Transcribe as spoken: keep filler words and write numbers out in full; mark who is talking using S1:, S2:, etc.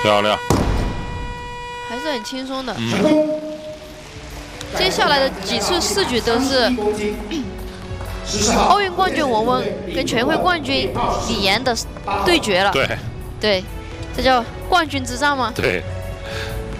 S1: 漂亮，
S2: 还是很轻松的。
S1: 嗯，
S2: 接下来的几次四局都是奥运冠军文文跟全会冠军李岩的对决了。
S1: 对，
S2: 对，这叫冠军之战吗？
S1: 对。